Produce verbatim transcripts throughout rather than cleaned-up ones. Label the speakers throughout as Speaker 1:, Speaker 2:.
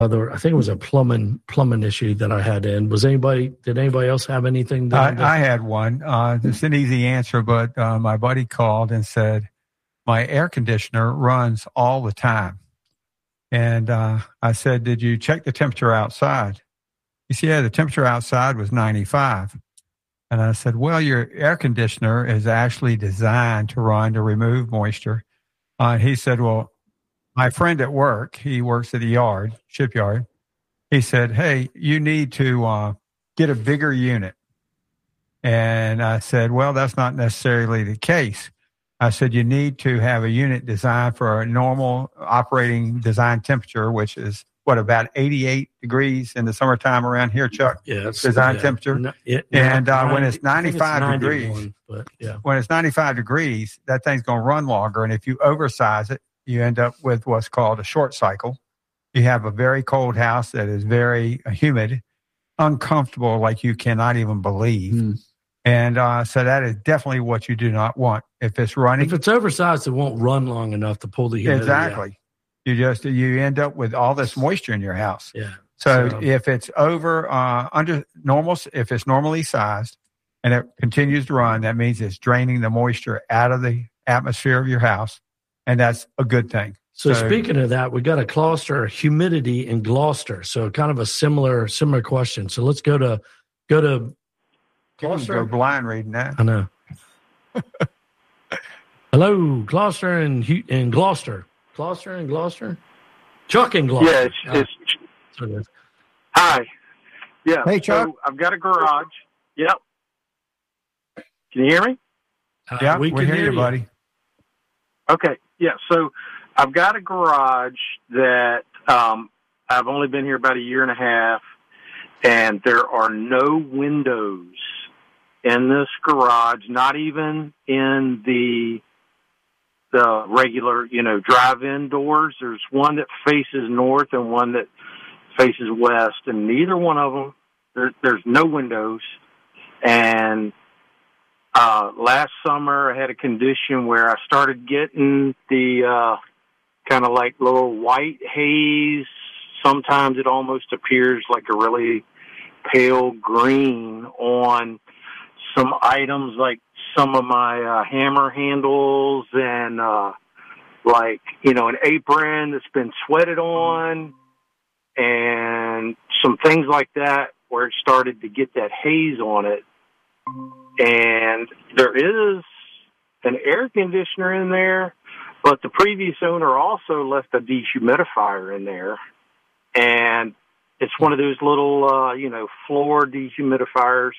Speaker 1: other, I think it was a plumbing plumbing issue that I had in. Was anybody, did anybody else have anything? That
Speaker 2: I, I had one. Uh, it's an easy answer, but uh, my buddy called and said, my air conditioner runs all the time. And uh, I said, did you check the temperature outside? He said, yeah, the temperature outside was ninety-five. And I said, well, your air conditioner is actually designed to run to remove moisture. Uh, he said, well, my friend at work, he works at the yard, shipyard. He said, hey, you need to uh, get a bigger unit. And I said, well, that's not necessarily the case. I said, you need to have a unit designed for a normal operating design temperature, which is, what, about eighty-eight degrees in the summertime around here, Chuck?
Speaker 1: Yeah.
Speaker 2: Design
Speaker 1: yeah.
Speaker 2: temperature.
Speaker 1: No, it,
Speaker 2: and uh,
Speaker 1: ninety,
Speaker 2: when it's ninety-five
Speaker 1: it's
Speaker 2: degrees,
Speaker 1: but yeah.
Speaker 2: when it's ninety-five degrees, that thing's going to run longer. And if you oversize it, you end up with what's called a short cycle. You have a very cold house that is very humid, uncomfortable, like you cannot even believe. Mm. And uh, so that is definitely what you do not want. If it's running,
Speaker 1: if it's oversized, it won't run long enough to pull the humidity
Speaker 2: exactly.
Speaker 1: out.
Speaker 2: You just you end up with all this moisture in your house.
Speaker 1: Yeah.
Speaker 2: So,
Speaker 1: so
Speaker 2: if it's over uh, under normal, if it's normally sized and it continues to run, that means it's draining the moisture out of the atmosphere of your house, and that's a good thing.
Speaker 1: So, so speaking of that, we got a cluster humidity in Gloucester. So kind of a similar similar question. So let's go to go to. Gloucester?
Speaker 2: Go blind reading that.
Speaker 1: I know. Hello, Gloucester and in Gloucester. Gloucester and Gloucester? Chuck and Gloucester.
Speaker 3: Yeah, it's,
Speaker 1: oh.
Speaker 3: it's hi. Yeah.
Speaker 2: Hey, Chuck.
Speaker 3: So I've got a garage. Yep. Can you hear me?
Speaker 1: Uh,
Speaker 2: yeah,
Speaker 1: we,
Speaker 2: we
Speaker 1: can
Speaker 2: hear,
Speaker 1: hear
Speaker 2: you,
Speaker 1: you,
Speaker 2: buddy.
Speaker 3: Okay. Yeah. So I've got a garage that um, I've only been here about a year and a half, and there are no windows in this garage, not even in the the regular, you know, drive-in doors. There's one that faces north and one that faces west, and neither one of them, there, there's no windows. And uh, last summer I had a condition where I started getting the uh, kind of like little white haze. Sometimes it almost appears like a really pale green on some items, like some of my uh, hammer handles and uh, like, you know, an apron that's been sweated on and some things like that where it started to get that haze on it. And there is an air conditioner in there, but the previous owner also left a dehumidifier in there. And it's one of those little, uh, you know, floor dehumidifiers.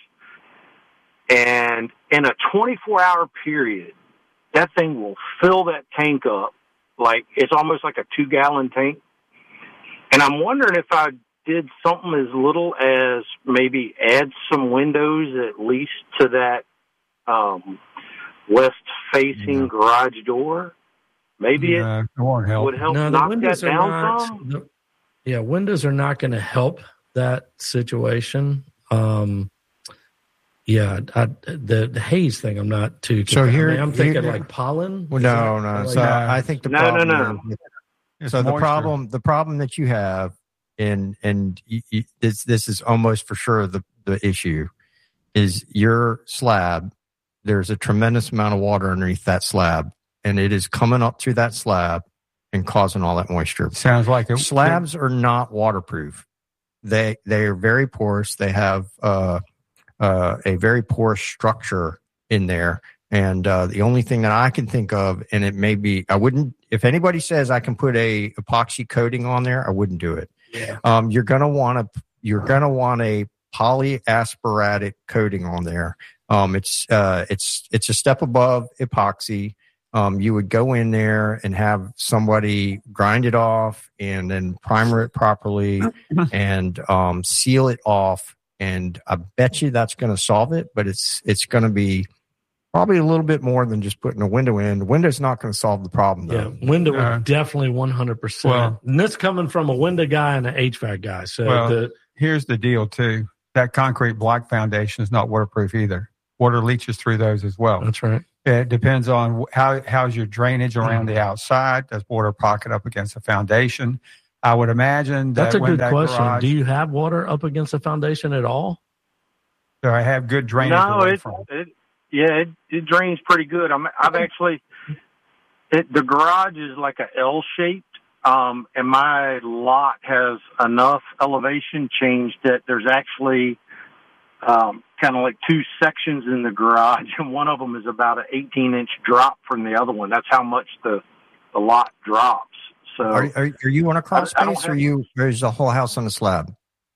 Speaker 3: And in a twenty-four hour period, that thing will fill that tank up. Like, it's almost like a two gallon tank. And I'm wondering if I did something as little as maybe add some windows at least to that um, west-facing yeah. garage door. Maybe
Speaker 2: yeah,
Speaker 3: it,
Speaker 2: it won't help.
Speaker 3: would help
Speaker 1: no,
Speaker 3: knock
Speaker 1: the windows
Speaker 3: that down
Speaker 1: are not,
Speaker 3: some.
Speaker 1: the, yeah, windows are not going to help that situation. Um, yeah, I, the, the haze thing, I'm not too.
Speaker 4: So here,
Speaker 1: I mean, I'm thinking
Speaker 4: here,
Speaker 1: like pollen.
Speaker 4: Well, no, no.
Speaker 1: Like,
Speaker 4: so I think the
Speaker 3: no,
Speaker 4: problem.
Speaker 3: no, no.
Speaker 4: Is, so the problem, the problem that you have, and and you, you, this this is almost for sure the the issue, is your slab. There's a tremendous amount of water underneath that slab, and it is coming up through that slab and causing all that moisture.
Speaker 2: Sounds like it.
Speaker 4: Slabs are not waterproof. They they are very porous. They have uh, uh, a very porous structure in there. And uh, the only thing that I can think of, and it may be, I wouldn't, if anybody says I can put a epoxy coating on there, I wouldn't do it.
Speaker 1: Yeah.
Speaker 4: Um, you're gonna want to, you're gonna want a polyasparatic coating on there. Um, it's uh, it's it's a step above epoxy. Um, you would go in there and have somebody grind it off and then primer it properly and um, seal it off. And I bet you that's going to solve it, but it's it's going to be probably a little bit more than just putting a window in. The window's not going to solve the problem, though.
Speaker 1: Yeah, window
Speaker 2: uh,
Speaker 1: is definitely one hundred percent.
Speaker 2: Well,
Speaker 1: and this coming from a window guy and an H V A C guy. So
Speaker 2: well,
Speaker 1: the,
Speaker 2: here's the deal, too. That concrete block foundation is not waterproof either. Water leaches through those as well.
Speaker 1: That's right.
Speaker 2: It depends on how how's your drainage around the outside. Does water pocket up against the foundation? I would imagine that
Speaker 1: That's a
Speaker 2: when
Speaker 1: good
Speaker 2: that
Speaker 1: question.
Speaker 2: garage,
Speaker 1: Do you have water up against the foundation at all?
Speaker 2: do I have good drainage
Speaker 3: No,
Speaker 2: away
Speaker 3: it,
Speaker 2: from it?
Speaker 3: it yeah, it, it drains pretty good. I'm, I've actually it, the garage is like a L shaped, um, and my lot has enough elevation change that there's actually um, kind of like two sections in the garage, and one of them is about an eighteen inch drop from the other one. That's how much the the lot drops. So,
Speaker 4: Are, are, are you on a crawl
Speaker 3: I- I don't
Speaker 4: space, or
Speaker 3: have-
Speaker 4: you? Or is the whole house on a slab?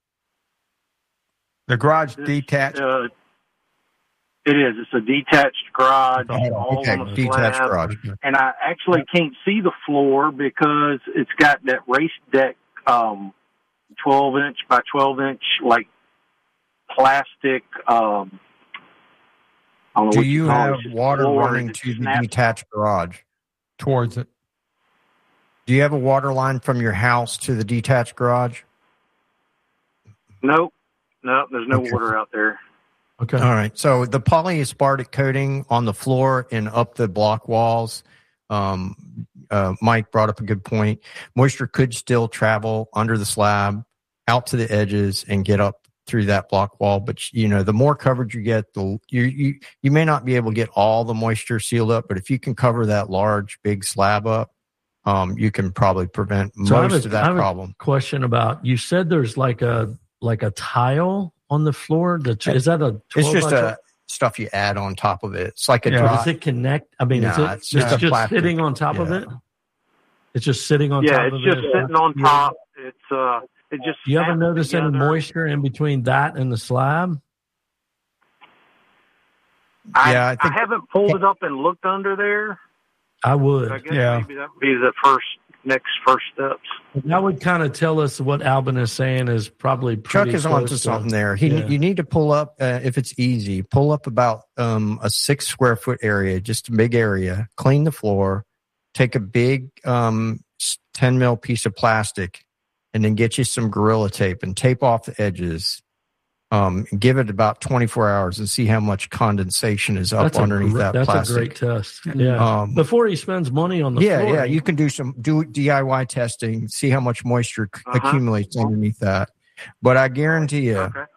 Speaker 2: The garage
Speaker 3: It's,
Speaker 2: detached.
Speaker 3: Uh, it is. It's a detached garage. all
Speaker 4: Okay,
Speaker 3: on a
Speaker 4: detached
Speaker 3: slab.
Speaker 4: garage.
Speaker 3: And I actually can't see the floor because it's got that race deck, um, twelve inch by twelve inch, like plastic. Um, I don't know
Speaker 4: Do
Speaker 3: what
Speaker 4: you
Speaker 3: call it.
Speaker 4: have
Speaker 3: It's just
Speaker 4: water
Speaker 3: floor
Speaker 4: running
Speaker 3: that
Speaker 4: to the
Speaker 3: snaps.
Speaker 4: detached garage?
Speaker 2: Towards it.
Speaker 4: Do you have a water line from your house to the detached garage?
Speaker 3: Nope. Nope. There's no
Speaker 4: Okay.
Speaker 3: water out there.
Speaker 1: Okay.
Speaker 4: All right. So the polyaspartic coating on the floor and up the block walls, um, uh, Mike brought up a good point. Moisture could still travel under the slab, out to the edges, and get up through that block wall. But you know, the more coverage you get, the you you you may not be able to get all the moisture sealed up, but if you can cover that large, big slab up, um, you can probably prevent
Speaker 1: So I have
Speaker 4: most
Speaker 1: a-
Speaker 4: of
Speaker 1: I
Speaker 4: that
Speaker 1: have a
Speaker 4: problem.
Speaker 1: Question about, you said there's like a like a tile on the floor. That is that a
Speaker 4: It's
Speaker 1: twelve
Speaker 4: just
Speaker 1: by
Speaker 4: a stuff you add on top of it. It's like a
Speaker 2: Yeah.
Speaker 1: twelve?
Speaker 4: dry.
Speaker 1: Does it connect? I mean, is
Speaker 4: Nah,
Speaker 1: it
Speaker 4: it's
Speaker 1: it's
Speaker 4: just
Speaker 1: just,
Speaker 4: a plastic.
Speaker 1: sitting on top of
Speaker 4: Yeah.
Speaker 1: it? It's just sitting on
Speaker 3: Yeah,
Speaker 1: top
Speaker 3: it's
Speaker 1: of
Speaker 3: just
Speaker 1: it.
Speaker 3: sitting on top. It's uh, it just.
Speaker 1: Do you ever
Speaker 3: snaps
Speaker 1: notice any
Speaker 3: together.
Speaker 1: moisture in between that and the slab?
Speaker 3: I,
Speaker 4: Yeah, I
Speaker 3: I,
Speaker 4: think-
Speaker 3: haven't pulled it up and looked under there.
Speaker 1: I would.
Speaker 3: I guess
Speaker 2: Yeah.
Speaker 3: maybe that would be the first next first steps.
Speaker 1: That would kind of tell us what Albin is saying is probably
Speaker 4: Chuck
Speaker 1: pretty
Speaker 4: is
Speaker 1: close
Speaker 4: onto
Speaker 1: to-
Speaker 4: something there. He,
Speaker 1: Yeah.
Speaker 4: you need to pull up uh, if it's easy. Pull up about um, a six square foot area, just a big area. Clean the floor. Take a big um, s- ten mil piece of plastic, and then get you some Gorilla Tape and tape off the edges. Um, and give it about twenty-four hours and see how much condensation is up
Speaker 1: That's a
Speaker 4: underneath
Speaker 1: gr-
Speaker 4: that
Speaker 1: That's
Speaker 4: plastic.
Speaker 1: a great test. Yeah.
Speaker 4: Um,
Speaker 1: Before he spends money on the
Speaker 4: yeah,
Speaker 1: floor.
Speaker 4: yeah. You can do some do D I Y testing, see how much moisture c-
Speaker 3: Uh-huh.
Speaker 4: accumulates underneath that. But I guarantee you,
Speaker 3: Okay.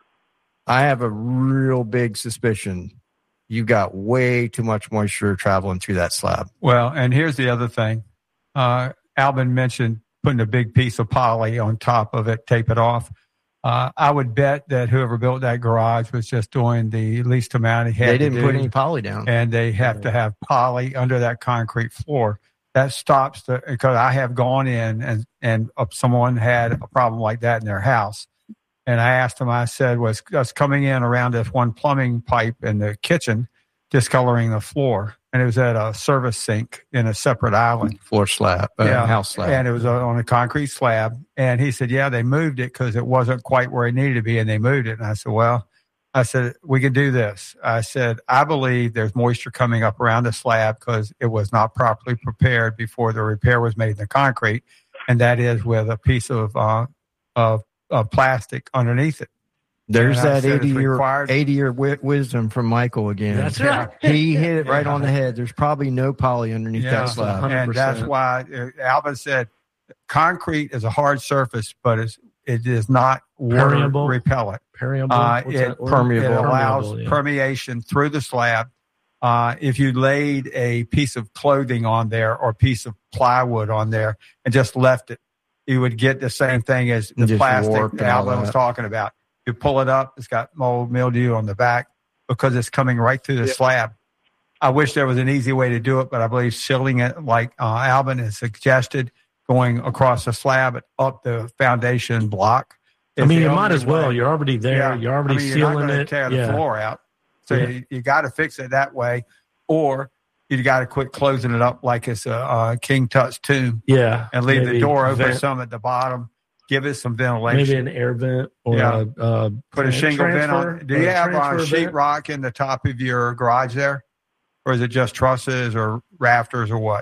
Speaker 4: I have a real big suspicion you got way too much moisture traveling through that slab.
Speaker 2: Well, and here's the other thing. Uh, Alvin mentioned putting a big piece of poly on top of it, tape it off. Uh, I would bet that whoever built that garage was just doing the least amount he had
Speaker 4: They
Speaker 2: to
Speaker 4: didn't
Speaker 2: do,
Speaker 4: put any poly down.
Speaker 2: and they have to have poly under that concrete floor. That stops the, because I have gone in and, and uh, someone had a problem like that in their house. And I asked them, I said, was us coming in around this one plumbing pipe in the kitchen, discoloring the floor. And it was at a service sink in a separate island.
Speaker 4: Floor slab, uh,
Speaker 2: Yeah.
Speaker 4: house slab.
Speaker 2: And it was on a concrete slab. And he said, yeah, they moved it because it wasn't quite where it needed to be. And they moved it. And I said, well, I said, we can do this. I said, I believe there's moisture coming up around the slab because it was not properly prepared before the repair was made in the concrete. And that is with a piece of, uh, of, of plastic underneath it.
Speaker 4: There's
Speaker 2: And I
Speaker 4: that
Speaker 2: said it's
Speaker 4: eighty year
Speaker 2: required-
Speaker 4: eighty year wi- wisdom from Michael again.
Speaker 1: That's right.
Speaker 4: He hit it right
Speaker 2: Yeah.
Speaker 4: on the head. There's probably no poly underneath
Speaker 2: Yeah.
Speaker 4: that slab.
Speaker 1: one hundred
Speaker 2: And that's
Speaker 1: percent.
Speaker 2: why uh, Alvin said concrete is a hard surface, but it's, it is not water
Speaker 1: Permeable?
Speaker 2: repellent.
Speaker 1: Permeable.
Speaker 2: Uh,
Speaker 1: What's
Speaker 2: it,
Speaker 1: that word?
Speaker 4: permeable.
Speaker 2: it allows
Speaker 1: Permeable, yeah.
Speaker 2: permeation through the slab. Uh, if you laid a piece of clothing on there or a piece of plywood on there and just left it, you would get the same thing as the
Speaker 4: Just
Speaker 2: plastic
Speaker 4: warped and all
Speaker 2: Alvin was
Speaker 4: that.
Speaker 2: talking about. You pull it up, it's got mold, mildew on the back because it's coming right through the
Speaker 3: Yeah.
Speaker 2: slab. I wish there was an easy way to do it, but I believe sealing it like uh, Alvin has suggested, going across the slab and up the foundation block.
Speaker 1: I
Speaker 2: is
Speaker 1: mean,
Speaker 2: the
Speaker 1: you might
Speaker 2: only
Speaker 1: as well.
Speaker 2: way.
Speaker 1: You're already there.
Speaker 2: Yeah.
Speaker 1: You're already
Speaker 2: I mean, you're
Speaker 1: sealing
Speaker 2: not gonna
Speaker 1: it.
Speaker 2: tear the
Speaker 1: Yeah.
Speaker 2: floor out. So
Speaker 1: Yeah.
Speaker 2: you, you got to fix it that way, or you got to quit closing it up like it's a, a King Tut's tomb
Speaker 1: Yeah.
Speaker 2: and leave
Speaker 1: Maybe
Speaker 2: the door open
Speaker 1: vent-
Speaker 2: some at the bottom. Give it some
Speaker 1: Maybe
Speaker 2: ventilation.
Speaker 1: an air vent or
Speaker 2: Yeah.
Speaker 1: a, uh,
Speaker 2: Put a shingle vent
Speaker 1: transfer-
Speaker 2: on. Do you
Speaker 1: a
Speaker 2: have uh,
Speaker 1: transfer vent?
Speaker 2: sheetrock in the top of your garage there, or is it just trusses or rafters or what?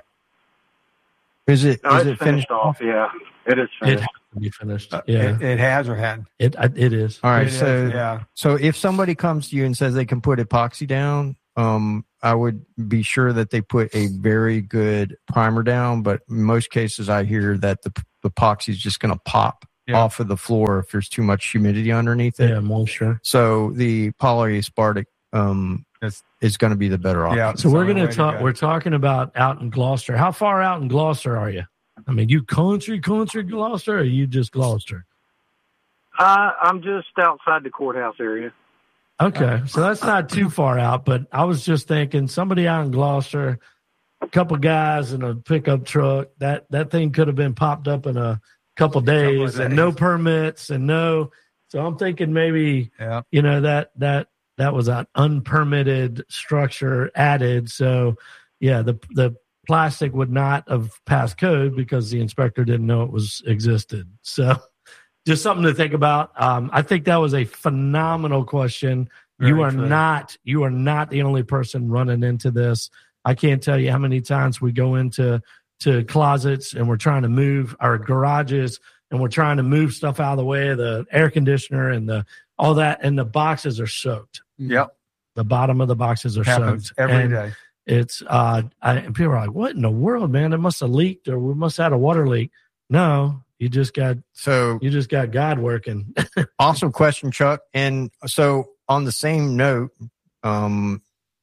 Speaker 4: Is it?
Speaker 3: No,
Speaker 4: is
Speaker 3: it's
Speaker 4: it
Speaker 3: finished
Speaker 4: finished
Speaker 3: off. Yeah, it is
Speaker 1: It
Speaker 3: finished.
Speaker 1: has to be finished.
Speaker 2: Uh,
Speaker 1: Yeah.
Speaker 2: It, it has or hadn't.
Speaker 1: It it is.
Speaker 4: All right.
Speaker 2: It is,
Speaker 4: So
Speaker 2: yeah.
Speaker 4: so if somebody comes to you and says they can put epoxy down, um, I would be sure that they put a very good primer down. But in most cases, I hear that the, the epoxy is just going to pop yeah. off of the floor if there's too much humidity underneath it.
Speaker 1: Yeah, moisture.
Speaker 4: So the polyaspartic um, is, is going to be the better option.
Speaker 1: Yeah. So we're going to talk. We're talking about out in Gloucester. How far out in Gloucester are you? I mean, you country, country Gloucester, or are you just Gloucester?
Speaker 3: Uh, I'm just outside the courthouse area.
Speaker 1: Okay, so that's not too far out, but I was just thinking somebody out in Gloucester, a couple guys in a pickup truck, that, that thing could have been popped up in a couple days, couple days. And no permits and no. So I'm thinking maybe, yeah. you know, that that that was an unpermitted structure added. So, yeah, the the plastic would not have passed code because the inspector didn't know it was existed. So just something to think about. Um, I think that was a phenomenal question. Very you are true. not you are not the only person running into this. I can't tell you how many times we go into to closets and we're trying to move our garages and we're trying to move stuff out of the way of the air conditioner and the all that, and the boxes are soaked.
Speaker 2: Yep.
Speaker 1: The bottom of the boxes are
Speaker 2: Happens
Speaker 1: soaked.
Speaker 2: every
Speaker 1: and
Speaker 2: day.
Speaker 1: It's uh, I, and people are like, "What in the world, man? It must have leaked, or we must have had a water leak." No, you just got
Speaker 4: so
Speaker 1: you just got God working.
Speaker 4: Awesome question, Chuck. And so on the same note, um,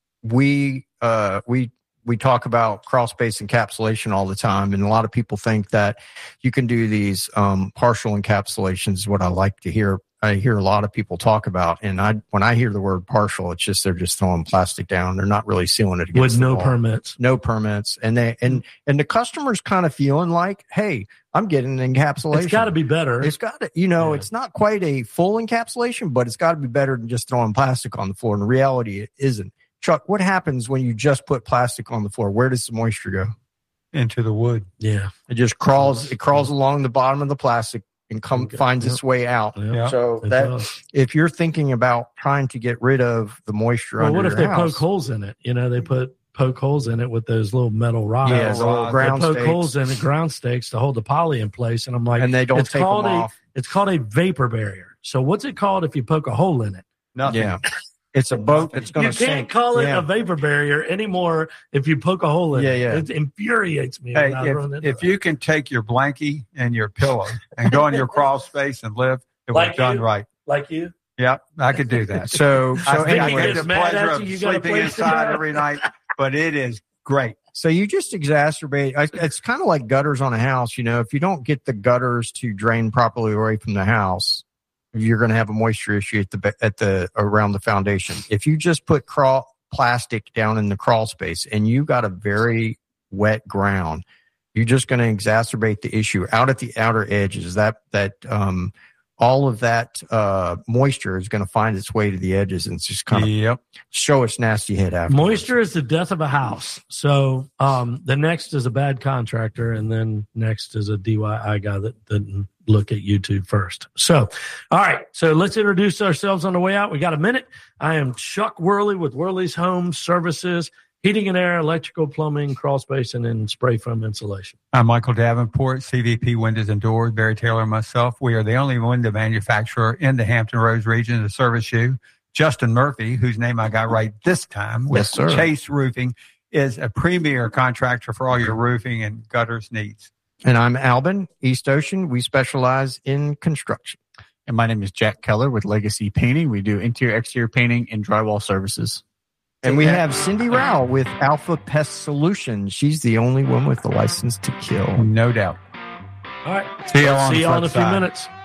Speaker 4: we uh, we we talk about crawl space encapsulation all the time, and a lot of people think that you can do these um, partial encapsulations. Is what I like to hear. I hear a lot of people talk about, and I when I hear the word partial, it's just they're just throwing plastic down. They're not really sealing it against
Speaker 1: with no
Speaker 4: the wall.
Speaker 1: permits,
Speaker 4: no permits, and they and and the customer's kind of feeling like, hey, I'm getting an encapsulation.
Speaker 1: It's got to be better.
Speaker 4: It's got to, you know,
Speaker 1: yeah.
Speaker 4: it's not quite a full encapsulation, but it's got to be better than just throwing plastic on the floor. In reality, it isn't. Chuck, what happens when you just put plastic on the floor? Where does the moisture go?
Speaker 2: Into the wood.
Speaker 1: Yeah,
Speaker 4: it just crawls. It crawls along the bottom of the plastic and come okay. finds yep. its way out.
Speaker 1: Yep.
Speaker 4: So
Speaker 1: it
Speaker 4: that
Speaker 1: does.
Speaker 4: If you're thinking about trying to get rid of the moisture,
Speaker 1: well,
Speaker 4: under
Speaker 1: what if
Speaker 4: your
Speaker 1: they
Speaker 4: house,
Speaker 1: poke holes in it? You know, they put poke holes in it with those little metal rods.
Speaker 4: Yeah, the little ground
Speaker 1: they poke
Speaker 4: stakes.
Speaker 1: holes in it, ground stakes to hold the poly in place. And I'm like,
Speaker 4: and they don't
Speaker 1: it's
Speaker 4: take
Speaker 1: called
Speaker 4: them
Speaker 1: a,
Speaker 4: off.
Speaker 1: It's called a vapor barrier. So what's it called if you poke a hole in it?
Speaker 2: Nothing.
Speaker 4: Yeah. It's a boat that's going
Speaker 1: to
Speaker 4: to
Speaker 1: You
Speaker 4: sink.
Speaker 1: can't call it
Speaker 4: yeah.
Speaker 1: a vapor barrier anymore if you poke a hole in
Speaker 4: yeah,
Speaker 1: it.
Speaker 4: Yeah.
Speaker 1: It infuriates me.
Speaker 2: Hey, if, if you can take your blankie and your pillow and go in your crawl space and live, it
Speaker 1: like
Speaker 2: was done
Speaker 1: you?
Speaker 2: right.
Speaker 1: Like you?
Speaker 2: Yeah, I could do that.
Speaker 4: So, so
Speaker 2: I, think
Speaker 4: anyway,
Speaker 2: I get the
Speaker 1: mad
Speaker 2: pleasure
Speaker 1: at
Speaker 2: of
Speaker 1: you, you got a
Speaker 2: sleeping
Speaker 1: place to
Speaker 2: inside
Speaker 1: go.
Speaker 2: every night, but it is great.
Speaker 4: So you just exacerbate. It's kind of like gutters on a house. You know, if you don't get the gutters to drain properly away from the house, you're going to have a moisture issue at the at the around the foundation. If you just put crawl plastic down in the crawl space and you got a very wet ground, you're just going to exacerbate the issue out at the outer edges. That that um, all of that uh, moisture is going to find its way to the edges and it's just kind of
Speaker 2: yep.
Speaker 4: show its nasty head after.
Speaker 1: Moisture is the death of a house. So um, the next is a bad contractor, and then next is a D I Y guy that didn't look at YouTube first. So, all right. So let's introduce ourselves on the way out. We got a minute. I am Chuck Worley with Worley's Home Services, heating and air, electrical, plumbing, crawl space, and then spray foam insulation.
Speaker 2: I'm Michael Davenport, C V P Windows and Doors. Barry Taylor and myself. We are the only window manufacturer in the Hampton Roads region to service you. Justin Murphy, whose name I got right this time, with
Speaker 4: yes, sir.
Speaker 2: Chase Roofing, is a premier contractor for all your roofing and gutters needs.
Speaker 4: And I'm Albin, East Ocean. We specialize in construction.
Speaker 5: And my name is Jack Keller with Legacy Painting. We do interior, exterior painting and drywall services.
Speaker 4: And we have Cindy Rao with Alpha Pest Solutions. She's the only one with the license to kill.
Speaker 2: No doubt.
Speaker 1: All right.
Speaker 2: See you on
Speaker 1: See
Speaker 2: the
Speaker 1: y'all in a
Speaker 2: flip
Speaker 1: few
Speaker 2: side.
Speaker 1: minutes.